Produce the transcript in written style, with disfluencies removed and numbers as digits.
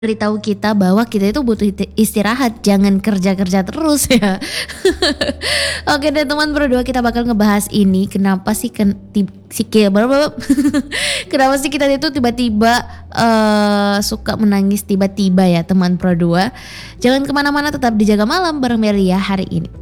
Beritahu kita bahwa kita itu butuh istirahat, jangan kerja-kerja terus ya. Oke deh teman berdua kita bakal ngebahas ini kenapa sih kenapa sih kita itu tiba-tiba suka menangis tiba-tiba ya teman berdua. Jangan kemana-mana tetap dijaga malam bareng Melia hari ini.